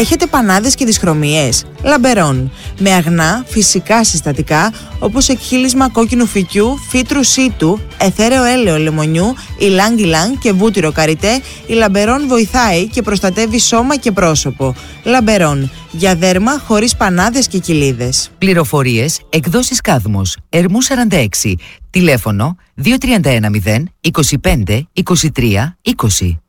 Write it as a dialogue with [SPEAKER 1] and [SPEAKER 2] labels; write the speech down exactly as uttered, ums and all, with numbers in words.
[SPEAKER 1] Έχετε πανάδες και δυσχρωμίες? Λαμπερόν. Με αγνά, φυσικά συστατικά όπως εκχύλισμα κόκκινου φυκιού, φύτρου σίτου, αιθέρεο έλαιο λεμονιού, ιλάνγκ ιλάνγκ και βούτυρο καριτέ, η Λαμπερόν βοηθάει και προστατεύει σώμα και πρόσωπο. Λαμπερόν. Για δέρμα χωρίς πανάδες και κοιλίδες.
[SPEAKER 2] Πληροφορίες, εκδόσεις Κάδμος, Ερμού σαράντα έξι, τηλέφωνο δύο τρία ένα μηδέν είκοσι πέντε είκοσι τρία είκοσι.